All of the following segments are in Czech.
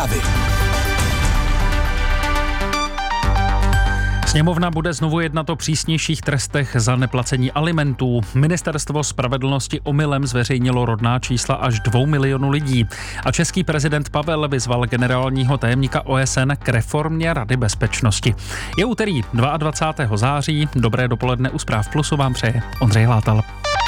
zprávy. Sněmovna bude znovu jednat o přísnějších trestech za neplacení alimentů. Ministerstvo spravedlnosti omylem zveřejnilo rodná čísla až 2 milionů lidí. A český prezident Pavel vyzval generálního tajemníka OSN k reformě Rady bezpečnosti. Je úterý 22. září. Dobré dopoledne u Zpráv Plusu vám přeje Ondřej Látal.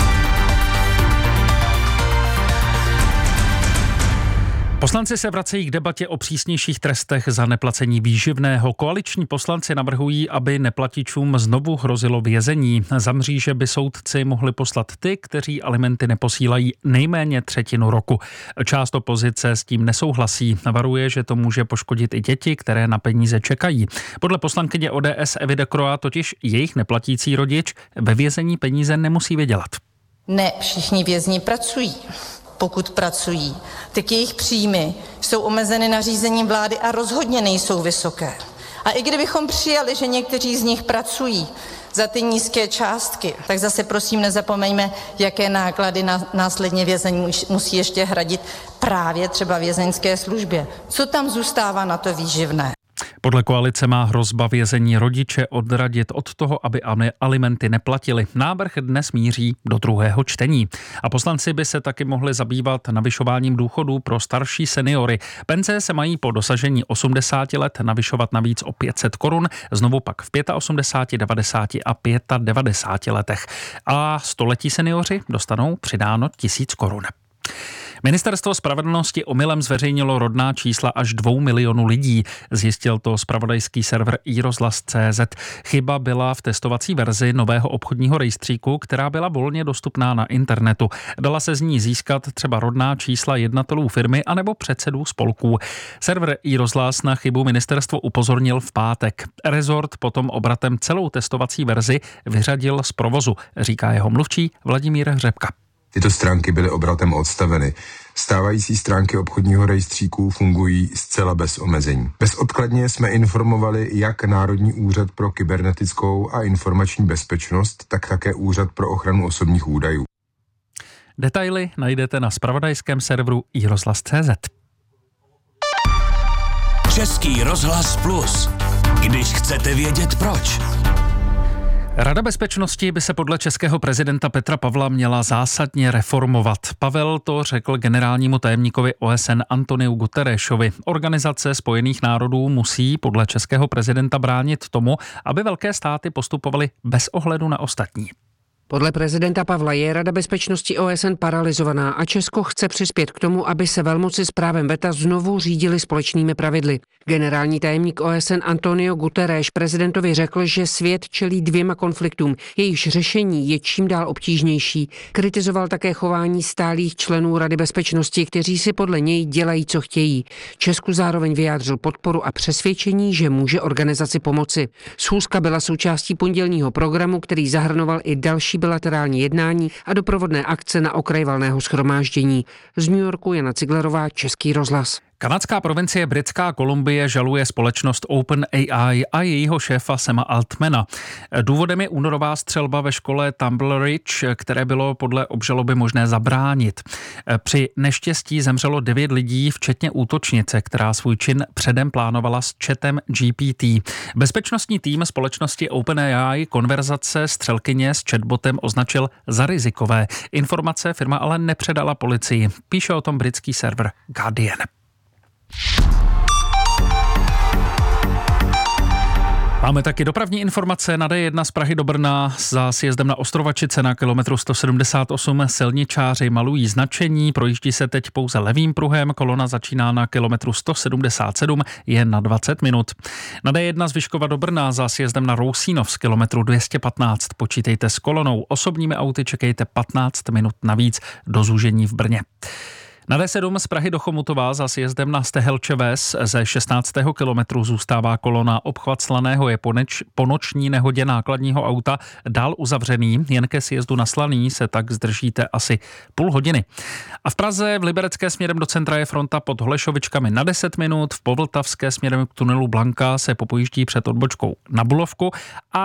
Poslanci se vracejí k debatě o přísnějších trestech za neplacení výživného. Koaliční poslanci navrhují, aby neplatičům znovu hrozilo vězení. Za mříže by soudci mohli poslat ty, kteří alimenty neposílají nejméně třetinu roku. Část opozice s tím nesouhlasí. Varuje, že to může poškodit i děti, které na peníze čekají. Podle poslankyně ODS Evy Dekroa totiž jejich neplatící rodič ve vězení peníze nemusí vydělat. Ne všichni vězni pracují. Pokud pracují, tak jejich příjmy jsou omezeny nařízením vlády a rozhodně nejsou vysoké. A i kdybychom přijali, že někteří z nich pracují za ty nízké částky, tak zase prosím nezapomeňme, jaké náklady následně vězeň musí ještě hradit právě třeba vězeňské službě. Co tam zůstává na to výživné? Podle koalice má hrozba vězení rodiče odradit od toho, aby alimenty neplatili. Návrh dnes míří do druhého čtení. A poslanci by se taky mohli zabývat navyšováním důchodů pro starší seniory. Penze se mají po dosažení 80 let navyšovat navíc o 500 korun, znovu pak v 85, 90 a 95 letech. A století seniori dostanou přidáno 1000 korun. Ministerstvo spravedlnosti omylem zveřejnilo rodná čísla až 2 milionů lidí. Zjistil to zpravodajský server iRozhlas.cz. Chyba byla v testovací verzi nového obchodního rejstříku, která byla volně dostupná na internetu. Dala se z ní získat třeba rodná čísla jednatelů firmy anebo předsedů spolků. Server iRozhlas na chybu ministerstvo upozornil v pátek. Rezort potom obratem celou testovací verzi vyřadil z provozu, říká jeho mluvčí Vladimír Hřebka. Tyto stránky byly obratem odstaveny. Stávající stránky obchodního rejstříku fungují zcela bez omezení. Bezodkladně jsme informovali jak Národní úřad pro kybernetickou a informační bezpečnost, tak také Úřad pro ochranu osobních údajů. Detaily najdete na zpravodajském serveru iRozhlas.cz. Český rozhlas Plus. Když chcete vědět proč. Rada bezpečnosti by se podle českého prezidenta Petra Pavla měla zásadně reformovat. Pavel to řekl generálnímu tajemníkovi OSN Antoniu Guterresovi. Organizace Spojených národů musí podle českého prezidenta bránit tomu, aby velké státy postupovaly bez ohledu na ostatní. Podle prezidenta Pavla je Rada bezpečnosti OSN paralyzovaná a Česko chce přispět k tomu, aby se velmoci s právem veta znovu řídili společnými pravidly. Generální tajemník OSN Antonio Guterres prezidentovi řekl, že svět čelí 2 konfliktům, jejichž řešení je čím dál obtížnější. Kritizoval také chování stálých členů Rady bezpečnosti, kteří si podle něj dělají, co chtějí. Česku zároveň vyjádřil podporu a přesvědčení, že může organizaci pomoci. Schůzka byla součástí pondělního programu, který zahrnoval i další bilaterální jednání a doprovodné akce na okraj valného shromáždění. Z New Yorku Jana Ciglerová, Český rozhlas. Kanadská provincie Britská Kolumbie žaluje společnost OpenAI a jejího šéfa Sama Altmana. Důvodem je únorová střelba ve škole Tumbleridge, které bylo podle obžaloby možné zabránit. Při neštěstí zemřelo 9 lidí, včetně útočnice, která svůj čin předem plánovala s chatem GPT. Bezpečnostní tým společnosti OpenAI konverzace střelkyně s chatbotem označil za rizikové. Informace firma ale nepředala policii. Píše o tom britský server Guardian. Máme taky dopravní informace na D1 z Prahy do Brna za sjezdem na Ostrovačice na kilometru 178. Silničáři malují značení, projíždí se teď pouze levým pruhem, kolona začíná na kilometru 177, je na 20 minut. Na D1 z Vyškova do Brna za sjezdem na Rousínov z kilometru 215 počítejte s kolonou, osobními auty čekejte 15 minut navíc do zúžení v Brně. Na D7 z Prahy do Chomutova za sjezdem na Stehelče Ves ze 16. kilometru zůstává kolona. Obchvat Slaného je po noční nehodě nákladního auta dál uzavřený, jen ke sjezdu na Slaný se tak zdržíte asi půl hodiny. A v Praze v Liberecké směrem do centra je fronta pod Holešovičkami na 10 minut, v Povltavské směrem k tunelu Blanka se popojíždí před odbočkou na Bulovku a